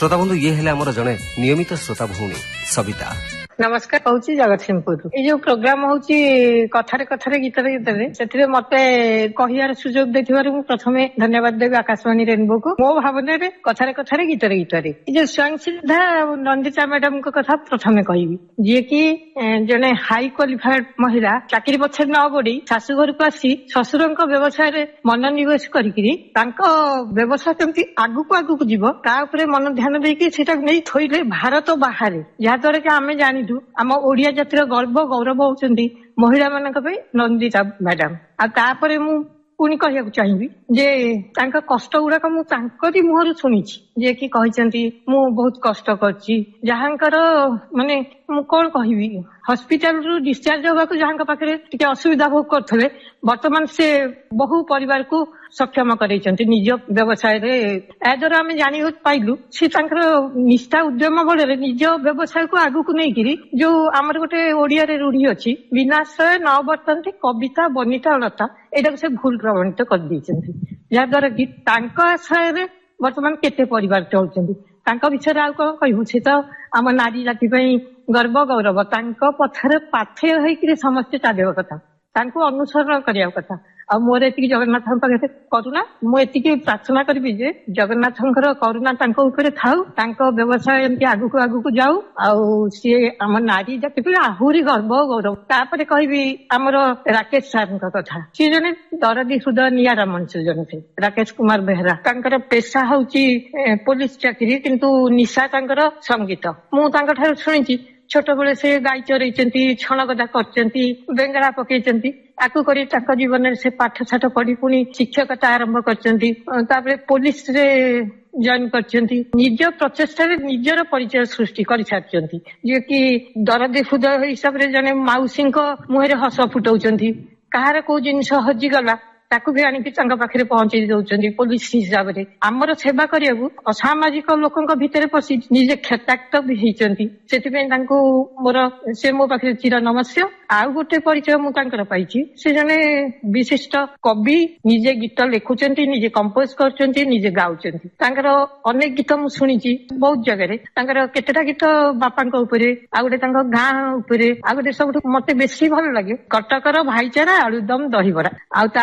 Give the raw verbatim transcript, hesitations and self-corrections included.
श्रोता बंधु ये हेले हमर जने नियमित श्रोता भूमि सविता। नमस्कार कहूँ जगतसिंहपुर ये जो प्रोग्राम हूँ कथारे कथारे गीतरे गीतरे से मत कहियार सुजोग देथिबारु मु प्रथमे धन्यवाद देवी आकाशवाणी रेनबो को। मो भावना रे कथारे कथारे गीतरे गीतरे ये स्वयं सिद्धा नंदिता मैडम को कथा प्रथमे कहबी जी की जने हाई क्वालिफाइड महिला चाकरी पछे न गोड़ी शाशु घर को आसी शशुर व्यवसाय रे मनोनिवेश करिकरी तांको व्यवसाय केमती आगु को आगु को जीवो ता उपरे मन ध्यान देकी सेटा नै थोइले भारत बाहर जहा द्वारा कि आमे जानि आम ओडिया जातिर गर्व गौरव होउचंदी महिला मानक पे नंदिता मैडम। आ तापरे मु पुणी कहବାକୁ चाहिए जे तांका कष्ट गुड़ाक मु तांकरी मुहर शुणिछि जे कि कहिसंती मु बहुत कष्ट करछि जहांकर माने मु कोन कहबी हॉस्पिटल रु डिस्चार्ज होगा को जहां पाखे टिके असुविधा भोग करथले वर्तमान से बहु परिवार को सक्षम करैछंती निज व्यवसाय रे ए द्वारा आमे जानि हो पाइलु से तांकर निष्ठा उद्यम बळे निज व्यवसाय को आगु को नै किरी जो हमर गोटे ओडिया रे रूढ़ी अछि विनाशय न वर्तन्ते कविता बनिता लता एटा से भूल प्रमाणित कर दैछंती या द्वारा कि तांका आशय रे वर्तमान केते परिवार चलछंती तांका विषय आ कोन कहू से तो आम नारी जाति पई गर्व गौरव तांका पथरे पाथे होइकरी समस्त चालियो कथा तांको अनुसरण करिया कथा आ मोर एतिकी जगन्नाथ पाखे करुणा मु एतिकी प्रार्थना करबी जे जगन्नाथंकर करुणा तांको ऊपर थाउ तांको व्यवसाय एमती आगु को आगु को जाऊ आउ सी आम नारी जाति पे आहुरी गर्व गौरव। तापरे कहबी हमर राकेश सार कथा सी जने दरदी हृदय नियारा मनुष्य जने से राकेश कुमार बेहरा तांकर पेशा हउची पुलिस चाकरी किंतु निशा तांकर संगीत मु तांका ठार सुनिछि छोट बेले से गाई चरैचंती छणगदा करचंती बेंगरा पकेचंती आकु करी तांका जीवन से पाठ साठ पढ़ी पुणी शिक्षकता आरंभ करचंती तापरे पुलिस रे जॉइन करचंती निज प्रचेष्टा रे निजर परिचय सृष्टि करि सारचंती जे कि दरदी हृदय हिसाब रे जने माउसी को मुहरे हस फुटौचंती कहार को जिनिस हजि गला ताकू भी आनिकी तांका पाखरे पहुंची दउचंती पुलिस हिसाब रे हमर सेवा करियाबू असामाजिक लोकंक भितरे पसी निजे क्षताक्त भी हिचंती सेति पे तांको मोर से मो पाखरे चिर नमस्य। आउ गोटे परिचय मु तांकर पाइछि से जने विशिष्ट कवि निजे गीत लेखुचंती निजे कंपोज करचंती निजे गाउचंती तांकर अनेक गीत मु सुनिछि बहुत जगह रे तांकर केतेटा गीत बापांक ऊपरे आ गोटे तांक गां ऊपरे आ गोटे सब मते बेसी भल लागे कटकर भाईचारा आलुदम दहीबरा आ